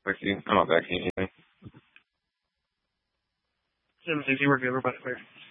vaccine. I'm not vaccinated. Jim, you work everybody clear.